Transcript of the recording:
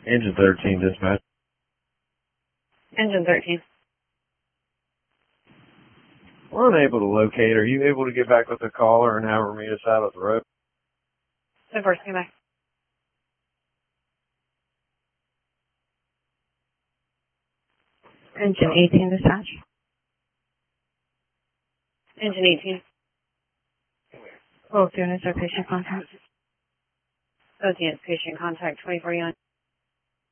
Engine 13, dispatch. Engine 13. We're unable to locate. Are you able to get back with the caller and have her meet us out at the road? So first, come back. Engine 18, dispatch. Engine 18. Both units are patient contact. Both units, patient contact 2049.